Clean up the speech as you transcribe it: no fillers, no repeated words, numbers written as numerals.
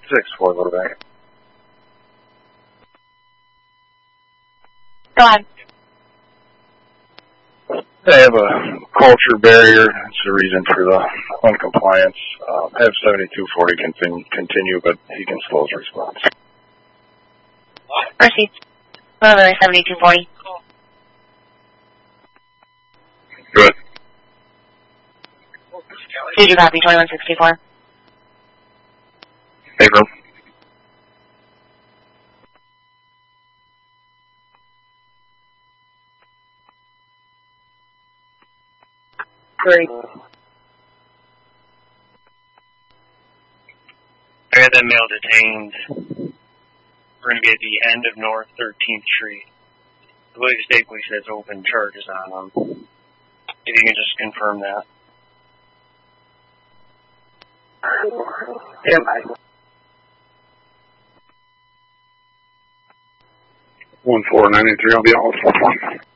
6-4, go to back. Go ahead. They have a culture barrier. It's the reason for the uncompliance. Have 7240 continue, but he can slow his response. Proceed. Another 7240. Good. Did you copy 2164? April. Great. I got that male detained. We're going to be at the end of North 13th Street. I believe the state police has open charges on them. If you can just confirm that. Stand by. 14983, I'll be all 4.